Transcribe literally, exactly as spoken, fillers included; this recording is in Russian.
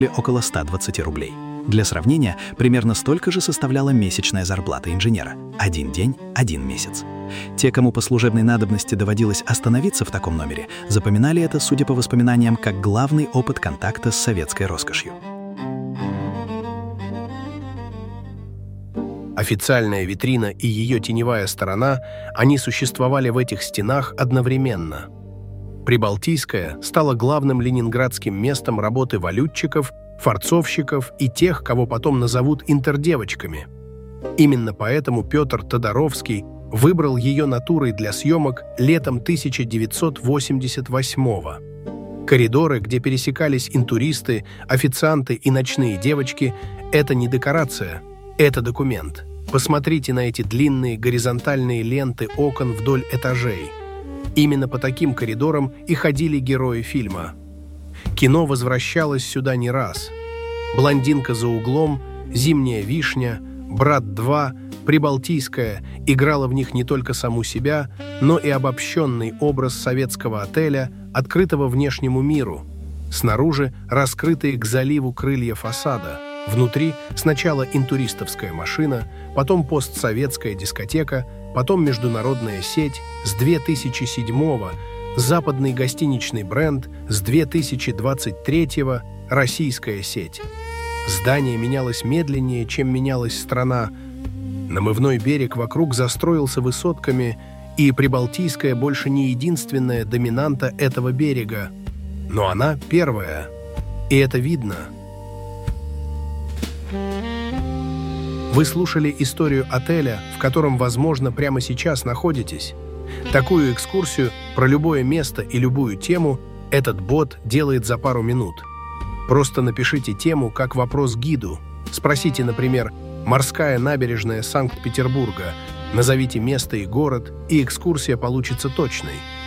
около ста двадцати рублей. Для сравнения, примерно столько же составляла месячная зарплата инженера. Один день, один месяц. Те, кому по служебной надобности доводилось остановиться в таком номере, запоминали это, судя по воспоминаниям, как главный опыт контакта с советской роскошью. Официальная витрина и ее теневая сторона, они существовали в этих стенах одновременно. Прибалтийская стала главным ленинградским местом работы валютчиков, фарцовщиков и тех, кого потом назовут интердевочками. Именно поэтому Петр Тодоровский выбрал ее натурой для съемок летом тысяча девятьсот восемьдесят восьмого. Коридоры, где пересекались интуристы, официанты и ночные девочки – это не декорация, это документ. Посмотрите на эти длинные горизонтальные ленты окон вдоль этажей. Именно по таким коридорам и ходили герои фильма. Кино возвращалось сюда не раз. «Блондинка за углом», «Зимняя вишня», «Брат два», «Прибалтийская» играла в них не только саму себя, но и обобщенный образ советского отеля, открытого внешнему миру. Снаружи раскрытые к заливу крылья фасада. Внутри сначала интуристовская машина, потом постсоветская дискотека, потом международная сеть с две тысячи седьмого, западный гостиничный бренд с две тысячи двадцать третьего, российская сеть. Здание менялось медленнее, чем менялась страна. Намывной берег вокруг застроился высотками, и Прибалтийская больше не единственная доминанта этого берега. Но она первая, и это видно. Вы слушали историю отеля, в котором, возможно, прямо сейчас находитесь. Такую экскурсию про любое место и любую тему этот бот делает за пару минут. Просто напишите тему как вопрос гиду. Спросите, например, «Морская набережная Санкт-Петербурга». Назовите место и город, и экскурсия получится точной.